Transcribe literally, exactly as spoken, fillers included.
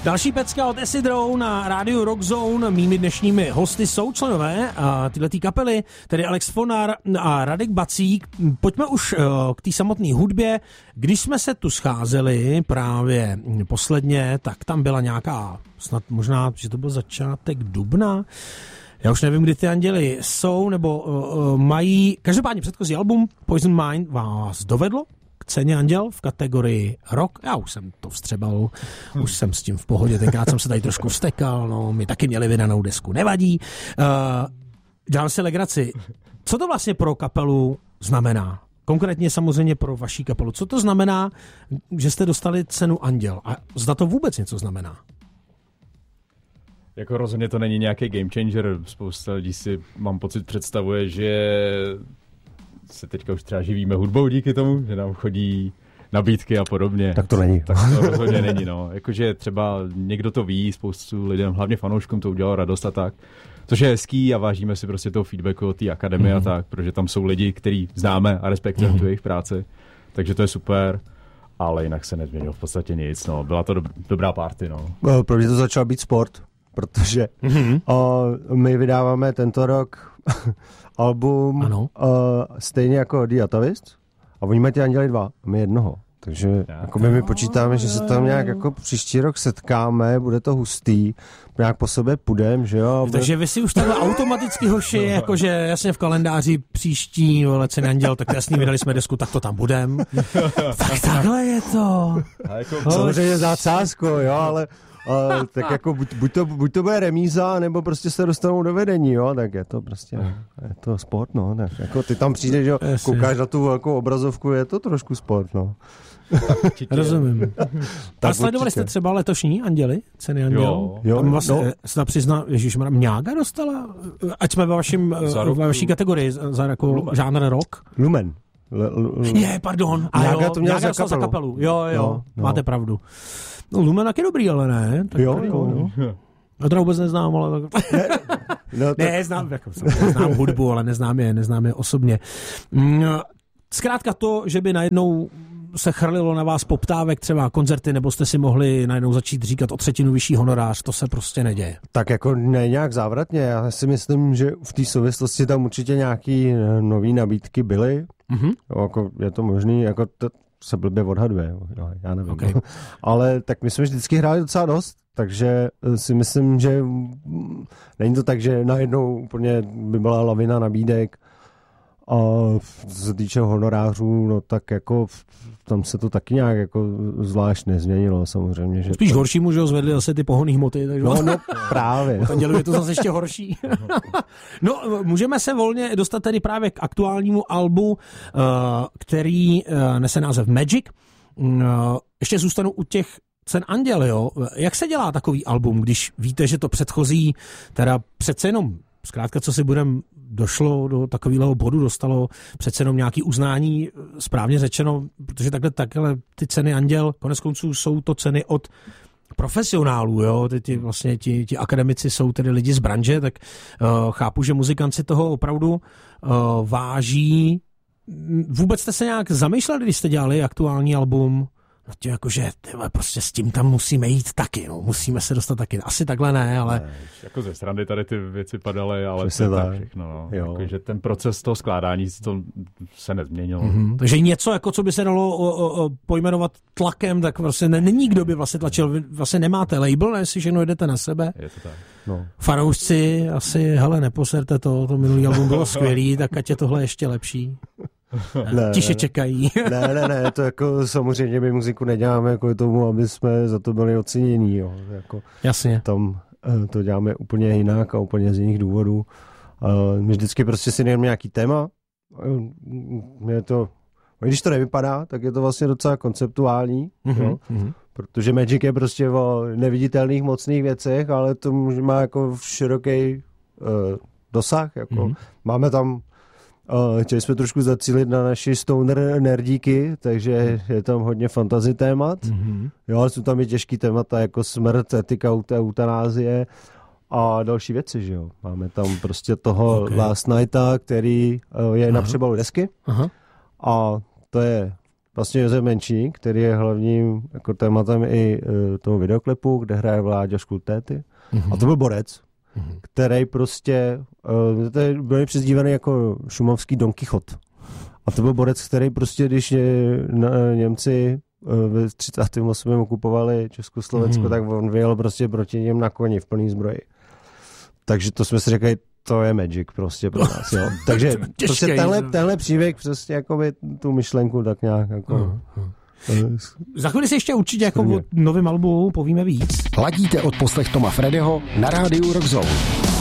Další pecka od Acid Row na rádiu Rock Zone. Mými dnešními hosty jsou členové tyhletý kapely, tedy Alex Fonar a Radek Bacík. Pojďme už k té samotné hudbě. Když jsme se tu scházeli právě posledně, tak tam byla nějaká, snad možná, že to byl začátek dubna. Já už nevím, kdy ty Anděli jsou, nebo uh, mají. Každopádně předchozí album Poison Mind vás dovedlo k ceně Anděl v kategorii rock. Já už jsem to vstřebal, už jsem s tím v pohodě, tenkrát jsem se tady trošku vstekal, no, my taky měli vydanou desku, nevadí. Uh, dělám si legraci. Co to vlastně pro kapelu znamená? Konkrétně samozřejmě pro vaší kapelu. Co to znamená, že jste dostali cenu Anděl? A zda to vůbec něco znamená? Jako rozhodně to není nějaký game changer. Spousta lidí si, mám pocit, představuje, že se teďka už třeba živíme hudbou díky tomu, že nám chodí nabídky a podobně. Tak to není. Tak to rozhodně není, no. Jakože třeba někdo to ví, spoustu lidem, hlavně fanouškům to udělalo radost a tak. Což je hezký a vážíme si prostě toho feedbacku od té akademie mm-hmm. a tak, protože tam jsou lidi, který známe a respektujeme mm-hmm. tu jejich práci. Takže to je super. Ale jinak se nezměnilo v podstatě nic, no. Byla to do, dobrá party, no. Pro mě to začal být sport, protože mm-hmm. o, my vydáváme tento rok album o, stejně jako The Atavist a oni mají ty Anděli dva a my jednoho. Takže jako my, my počítáme, že se tam nějak jako příští rok setkáme, bude to hustý, nějak po sobě půjdem, že jo. Bude... Takže vy si už takhle automaticky hoši, jakože jasně v kalendáři příští, vole, ceny Anděl, tak jasný, vydali jsme desku, tak to tam budem. Tak takhle je to. Jako, samozřejmě zácázko, jo, ale Uh, tak jako buď, buď, to, buď to bude remíza, nebo prostě se dostanou do vedení, jo, tak je to prostě, je to sport, no, tak jako ty tam přijdeš, jo, koukáš na tu velkou obrazovku, je to trošku sport, no. Rozumím. A sledovali jste třeba letošní Anděli, ceny Anděl? Jo, jo. Tam vlastně no. se přizná, ježišmarja, Mňága dostala, ať jsme ve, vašim, ve vaší kategorii, za jako Lumen. Žánr rock? Lumen. L- l- l- je, pardon. A Mňága jo, to měla za, za, za kapelu. Jo, jo, no, no. máte pravdu. No, Lumen je dobrý, ale ne. Tak jo, tady, jo, jo. Já to vůbec neznám, ale... Ne, no, tak... ne znám, jako, znám hudbu, ale neznám je, neznám je osobně. Zkrátka to, že by najednou se chrlilo na vás poptávek, třeba koncerty, nebo jste si mohli najednou začít říkat o třetinu vyšší honorář, to se prostě neděje. Tak jako ne nějak závratně, já si myslím, že v té souvislosti tam určitě nějaký nový nabídky byly, mm-hmm. jo, jako je to možný, jako to se blbě odhaduje, jo, já nevím. Okay. Ale tak my jsme vždycky hráli docela dost, takže si myslím, že není to tak, že najednou úplně by byla lavina nabídek. A co se týče honorářů, no tak jako tam se to taky nějak jako zvlášť nezměnilo samozřejmě. Že spíš to... horší můžou zvedli zase ty pohonný hmoty. Takže... No, no právě. Andělu je to zase ještě horší. No, můžeme se volně dostat tedy právě k aktuálnímu albu, který nese název Magic. Ještě zůstanu u těch cen Anděl, jo. Jak se dělá takový album, když víte, že to předchozí, teda přece jenom, zkrátka, co si budem, došlo do takového bodu, dostalo přece jenom nějaký uznání, správně řečeno, protože takhle, takhle ty ceny Anděl, konec konců jsou to ceny od profesionálů, jo, ty, ty vlastně ti, ti akademici jsou tedy lidi z branže, tak uh, chápu, že muzikanci toho opravdu uh, váží. Vůbec jste se nějak zamýšleli, když jste dělali aktuální album? No tě jakože, tyhle, prostě s tím tam musíme jít taky, no, musíme se dostat taky. Asi takhle ne, ale... Ne, jako ze srandy tady ty věci padaly, ale to je tak všechno, no. Jakože ten proces toho skládání to se nezměnil. Mm-hmm. Takže něco, jako co by se dalo o, o, o, pojmenovat tlakem, tak vlastně ne, není kdo by vlastně tlačil. Vy vlastně nemáte label, ne, si všechno jdete na sebe. Je to tak. No. Fanoušci asi, hele, neposerte to, to minulý album bylo skvělý, tak ať je tohle ještě lepší. Ne, Tiše ne, čekají. ne, ne, ne, to jako samozřejmě my muziku neděláme kvůli tomu, aby jsme za to byli ocenění, jo. Jako jasně. Tam to děláme úplně jinak a úplně z jiných důvodů. My vždycky prostě si jdeme nějaký téma. Je to, když to nevypadá, tak je to vlastně docela konceptuální, mm-hmm, jo. Mm-hmm. Protože Magic je prostě o neviditelných mocných věcech, ale to má jako široký uh, dosah. Jako. Mm-hmm. Máme tam Uh, chtěli jsme trošku zacílit na naši stoner nerdíky, takže je tam hodně fantasy témat. Mm-hmm. Jo, ale jsou tam i těžký témata jako smrt, etika, eutanázie a další věci, že jo. Máme tam prostě toho okay. Last Nighta, který uh, je Aha. na přebalu desky. Aha. A to je vlastně Josef Menčík, který je hlavním jako tématem i uh, toho videoklipu, kde hraje Vláďa Škultéty. Mm-hmm. A to byl borec, mm-hmm. který prostě, uh, to byl přizdívaný jako šumavský Don Kichot. A to byl borec, který prostě, když je, na, Němci uh, ve třicátém osmém okupovali Československo, mm-hmm. tak on vyjel prostě proti něm na koni v plný zbroji. Takže to jsme si řekli, to je magic prostě pro nás, jo. Takže prostě tenhle, tenhle příběh přesně jakoby tu myšlenku tak nějak jako... Uh-huh. Za chvíli si ještě určitě jako o novém albu povíme víc. Ladíte odposlech Toma Fredyho na rádiu Rock Zone.